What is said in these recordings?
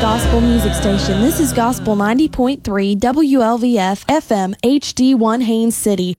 gospel music station. This is Gospel 90.3 WLVF FM HD1 Haines City.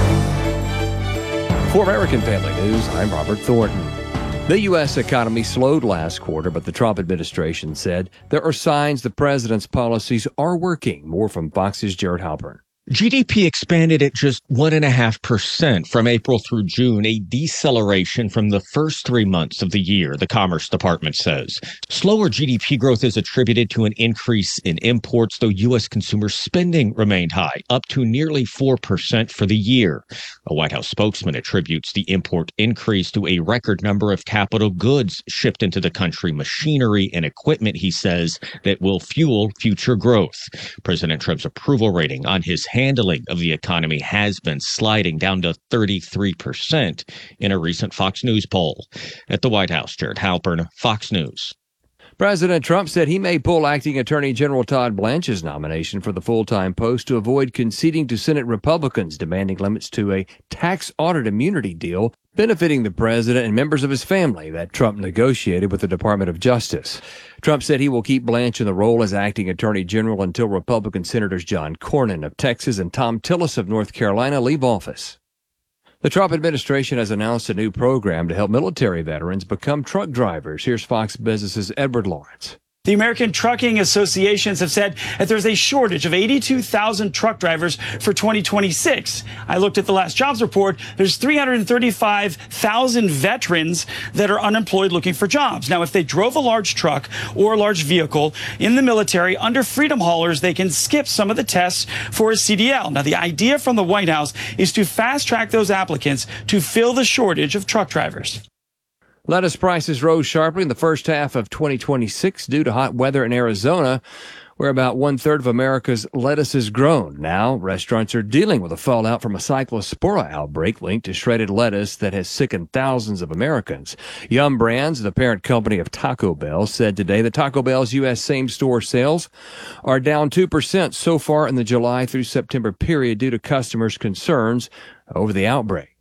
For American Family News, I'm Robert Thornton. The U.S. economy slowed last quarter, but the Trump administration said there are signs the president's policies are working. More from Fox's Jared Halpern. GDP expanded at just 1.5% from April through June, a deceleration from the first 3 months of the year, the Commerce Department says. Slower GDP growth is attributed to an increase in imports, though U.S. consumer spending remained high, up to nearly 4% for the year. A White House spokesman attributes the import increase to a record number of capital goods shipped into the country, machinery and equipment, he says, that will fuel future growth. President Trump's approval rating on his handling of the economy has been sliding down to 33% in a recent Fox News poll. At the White House, Jared Halpern, Fox News. President Trump said he may pull acting Attorney General Todd Blanche's nomination for the full-time post to avoid conceding to Senate Republicans demanding limits to a tax audit immunity deal benefiting the president and members of his family that Trump negotiated with the Department of Justice. Trump said he will keep Blanche in the role as acting Attorney General until Republican Senators John Cornyn of Texas and Tom Tillis of North Carolina leave office. The Trump administration has announced a new program to help military veterans become truck drivers. Here's Fox Business's Edward Lawrence. The American Trucking Associations have said that there's a shortage of 82,000 truck drivers for 2026. I looked at the last jobs report. There's 335,000 veterans that are unemployed looking for jobs. Now, if they drove a large truck or a large vehicle in the military under freedom haulers, they can skip some of the tests for a CDL. Now, the idea from the White House is to fast track those applicants to fill the shortage of truck drivers. Lettuce prices rose sharply in the first half of 2026 due to hot weather in Arizona, where about one-third of America's lettuce is grown. Now, restaurants are dealing with the fallout from a cyclospora outbreak linked to shredded lettuce that has sickened thousands of Americans. Yum Brands, the parent company of Taco Bell, said today that Taco Bell's U.S. same-store sales are down 2% so far in the July through September period due to customers' concerns over the outbreak.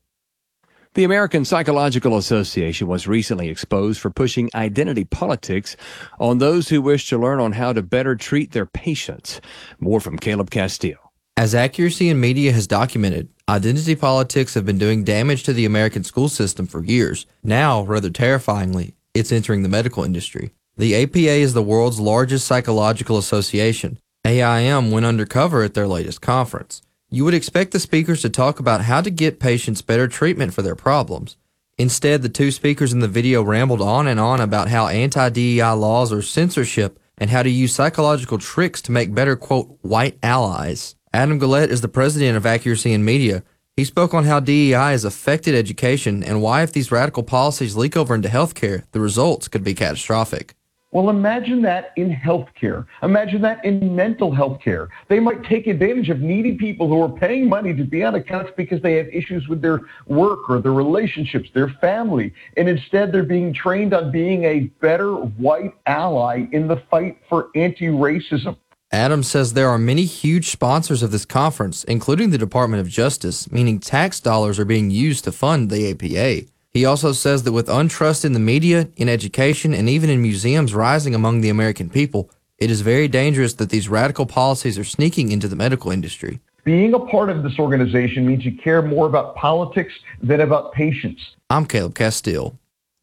The American Psychological Association was recently exposed for pushing identity politics on those who wish to learn on how to better treat their patients. More from Caleb Castile. As Accuracy in Media has documented, identity politics have been doing damage to the American school system for years. Now, rather terrifyingly, it's entering the medical industry. The APA is the world's largest psychological association. AIM went undercover at their latest conference. You would expect the speakers to talk about how to get patients better treatment for their problems. Instead, the two speakers in the video rambled on and on about how anti-DEI laws are censorship and how to use psychological tricks to make better, quote, white allies. Adam Gullett is the president of Accuracy in Media. He spoke on how DEI has affected education and why if these radical policies leak over into healthcare, the results could be catastrophic. Well, imagine that in healthcare. Imagine that in mental health care. They might take advantage of needy people who are paying money to be on a couch because they have issues with their work or their relationships, their family. And instead, they're being trained on being a better white ally in the fight for anti-racism. Adams says there are many huge sponsors of this conference, including the Department of Justice, meaning tax dollars are being used to fund the APA. He also says that with untrust in the media, in education, and even in museums rising among the American people, it is very dangerous that these radical policies are sneaking into the medical industry. Being a part of this organization means you care more about politics than about patients. I'm Caleb Castile.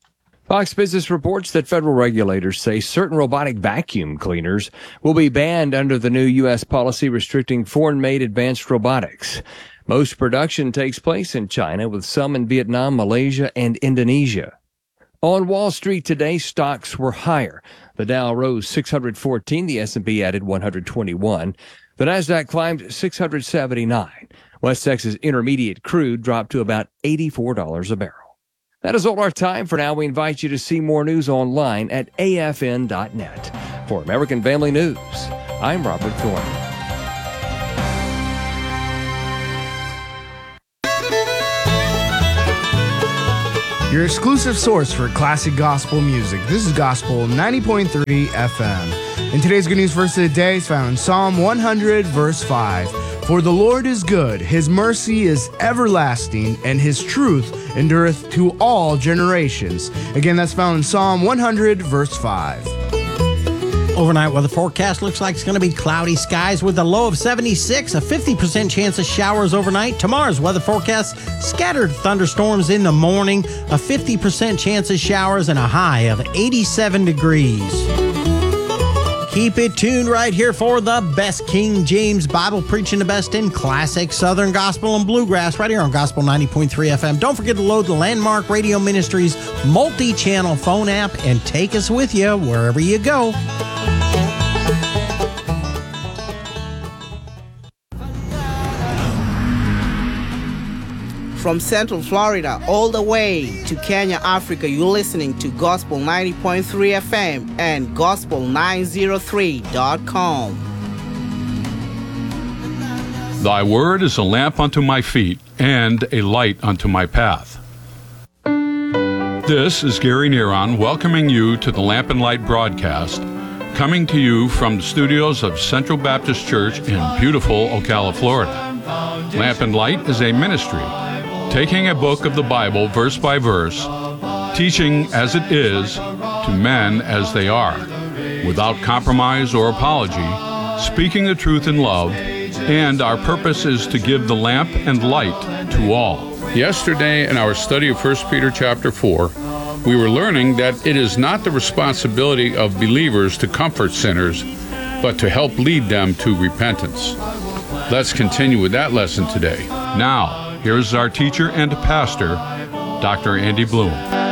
Fox Business reports that federal regulators say certain robotic vacuum cleaners will be banned under the new U.S. policy restricting foreign-made advanced robotics. Most production takes place in China, with some in Vietnam, Malaysia, and Indonesia. On Wall Street today, stocks were higher. The Dow rose 614, the S&P added 121. The Nasdaq climbed 679. West Texas Intermediate crude dropped to about $84 a barrel. That is all our time for now. We invite you to see more news online at afn.net. For American Family News, I'm Robert Thornton. Your exclusive source for classic gospel music. This is Gospel 90.3 FM. And today's good news verse of the day is found in Psalm 100, verse 5. For the Lord is good, his mercy is everlasting, and his truth endureth to all generations. Again, that's found in Psalm 100, verse 5. Overnight weather forecast looks like it's going to be cloudy skies with a low of 76, a 50% chance of showers overnight. Tomorrow's weather forecast, scattered thunderstorms in the morning, a 50% chance of showers, and a high of 87 degrees. Keep it tuned right here for the best King James Bible, preaching the best in classic Southern gospel and bluegrass right here on Gospel 90.3 FM. Don't forget to load the Landmark Radio Ministries multi-channel phone app and take us with you wherever you go. From Central Florida all the way to Kenya, Africa, you're listening to Gospel 90.3 FM and Gospel903.com. Thy word is a lamp unto my feet and a light unto my path. This is Gary Neron welcoming you to the Lamp and Light broadcast, coming to you from the studios of Central Baptist Church in beautiful Ocala, Florida. Lamp and Light is a ministry taking a book of the Bible verse by verse, teaching as it is to men as they are, without compromise or apology, speaking the truth in love, and our purpose is to give the lamp and light to all. Yesterday in our study of 1 Peter chapter 4, we were learning that it is not the responsibility of believers to comfort sinners, but to help lead them to repentance. Let's continue with that lesson today. Now, here's our teacher and pastor, Dr. Andy Bloom.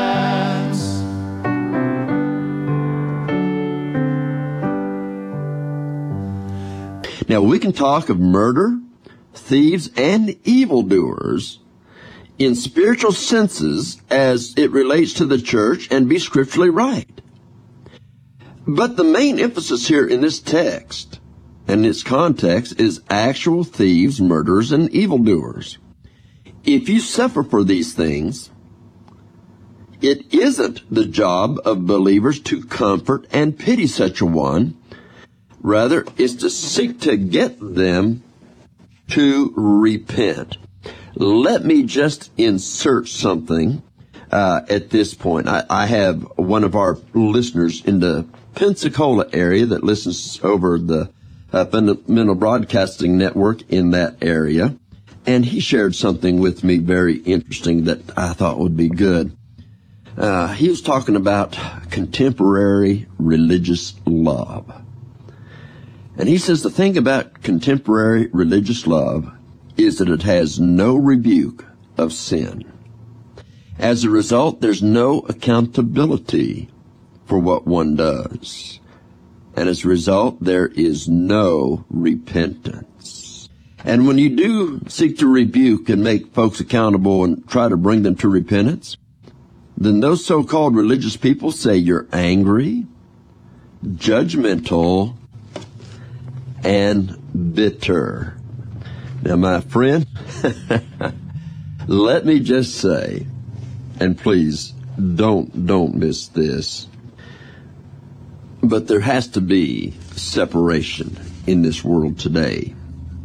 Now, we can talk of murder, thieves, and evildoers in spiritual senses as it relates to the church and be scripturally right. But the main emphasis here in this text and its context is actual thieves, murderers, and evildoers. If you suffer for these things, it isn't the job of believers to comfort and pity such a one. Rather, it's to seek to get them to repent. Let me just insert something at this point. I have one of our listeners in the Pensacola area that listens over the Fundamental Broadcasting Network in that area. And he shared something with me very interesting that I thought would be good. He was talking about contemporary religious love. And he says the thing about contemporary religious love is that it has no rebuke of sin. As a result, there's no accountability for what one does. And as a result, there is no repentance. And when you do seek to rebuke and make folks accountable and try to bring them to repentance, then those so-called religious people say you're angry, judgmental, and bitter. Now, my friend, let me just say, and please don't miss this, but there has to be separation in this world today.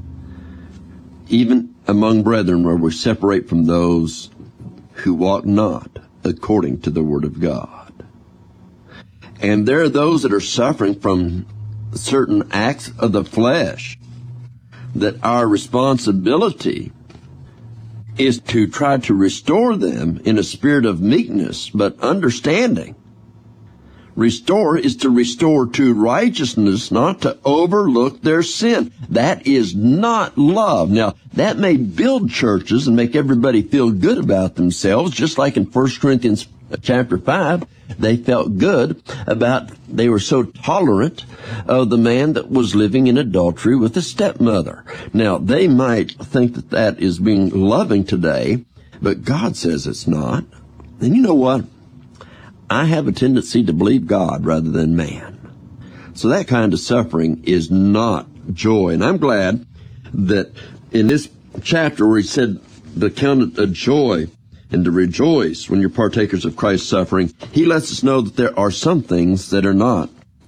Even among brethren, where we separate from those who walk not according to the word of God. And there are those that are suffering from certain acts of the flesh, that our responsibility is to try to restore them in a spirit of meekness, but understanding. Restore is to restore to righteousness, not to overlook their sin. That is not love. Now, that may build churches and make everybody feel good about themselves, just like in 1 Corinthians chapter 5, they felt good about, they were so tolerant of the man that was living in adultery with a stepmother. Now, they might think that that is being loving today, but God says it's not. And you know what? I have a tendency to believe God rather than man. So that kind of suffering is not joy. And I'm glad that in this chapter where he said to count it a joy and to rejoice when you're partakers of Christ's suffering, he lets us know that there are some things that are not